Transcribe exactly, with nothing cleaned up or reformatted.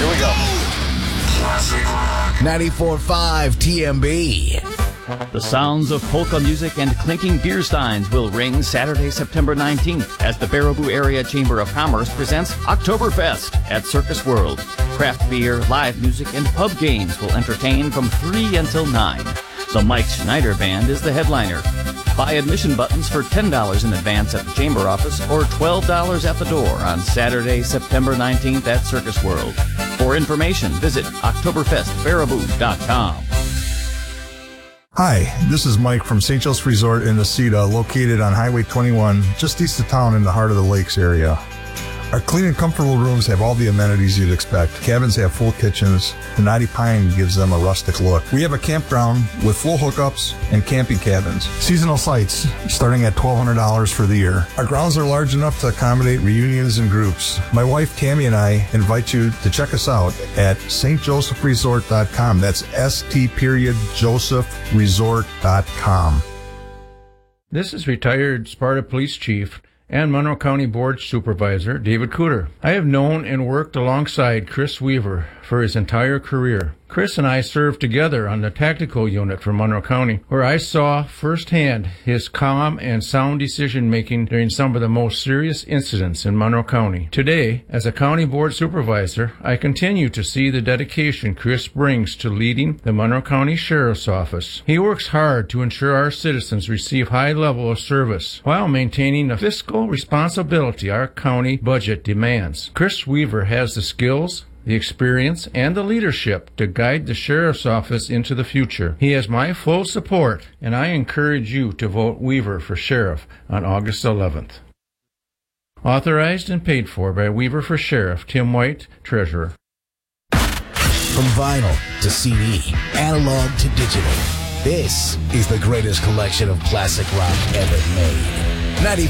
Here we go. ninety-four point five T M B. The sounds of polka music and clinking beer steins will ring Saturday, September nineteenth as the Baraboo Area Chamber of Commerce presents Oktoberfest at Circus World. Craft beer, live music, and pub games will entertain from three until nine. The Mike Schneider Band is the headliner. Buy admission buttons for ten dollars in advance at the Chamber office or twelve dollars at the door on Saturday, September nineteenth at Circus World. For information, visit Oktoberfest Baraboo dot com. Hi, this is Mike from Saint Joseph's Resort in Necedah, located on Highway twenty-one, just east of town in the heart of the lakes area. Our clean and comfortable rooms have all the amenities you'd expect. Cabins have full kitchens. The knotty pine gives them a rustic look. We have a campground with full hookups and camping cabins. Seasonal sites starting at twelve hundred dollars for the year. Our grounds are large enough to accommodate reunions and groups. My wife Tammy and I invite you to check us out at S T Joseph Resort dot com. That's S T period Joseph Resort dot com. This is retired Sparta Police Chief and Monroe County Board Supervisor David Cooter. I have known and worked alongside Chris Weaver for his entire career. Chris and I served together on the tactical unit for Monroe County, where I saw firsthand his calm and sound decision-making during some of the most serious incidents in Monroe County. Today, as a county board supervisor, I continue to see the dedication Chris brings to leading the Monroe County Sheriff's Office. He works hard to ensure our citizens receive high level of service while maintaining the fiscal responsibility our county budget demands. Chris Weaver has the skills, the experience, and the leadership to guide the Sheriff's Office into the future. He has my full support, and I encourage you to vote Weaver for Sheriff on August eleventh. Authorized and paid for by Weaver for Sheriff, Tim White, Treasurer. From vinyl to C D, analog to digital, this is the greatest collection of classic rock ever made. ninety